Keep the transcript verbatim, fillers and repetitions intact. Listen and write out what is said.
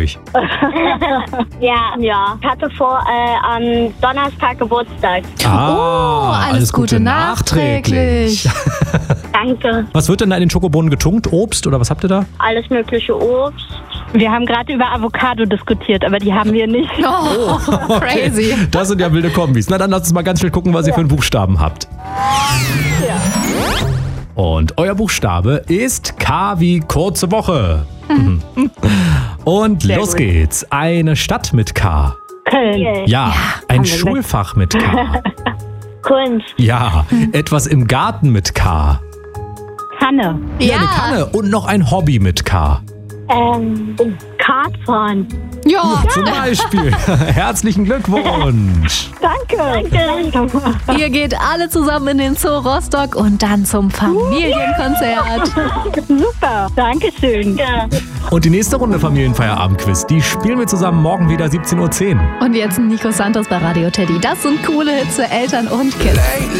durch? Ja, ja. Ich hatte vor, äh, am Donnerstag Geburtstag. Ah, Oh, alles Gute nachträglich. Danke. Was wird denn da in den Schokobohnen getunkt? Obst oder was habt ihr da? Alles mögliche Obst. Wir haben gerade über Avocado diskutiert, aber die haben wir nicht. Oh, crazy. Das sind ja wilde Kombis. Na dann lasst uns mal ganz schnell gucken, was ihr für einen Buchstaben habt. Und euer Buchstabe ist K wie kurze Woche. Mhm. Und Sehr los gut. geht's. Eine Stadt mit K. Köln. Ja, ein haben wir Schulfach mit K. Kunst. Ja, etwas im Garten mit K. Kanne. Ja, eine Kanne und noch ein Hobby mit K. Ähm, Kartfahren. Ja, Zum Beispiel. Herzlichen Glückwunsch. Danke. Danke. ihr geht alle zusammen in den Zoo Rostock und dann zum Familienkonzert. Super. Dankeschön. Ja. Und die nächste Runde Familienfeierabend-Quiz, die spielen wir zusammen morgen wieder siebzehn Uhr zehn. Und jetzt Nico Santos bei Radio Teddy. Das sind coole Hits für Eltern und Kids.